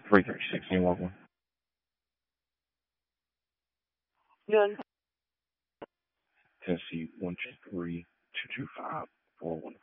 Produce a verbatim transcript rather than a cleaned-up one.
three thirty six, you want one? None. Tennessee one two three two two five four one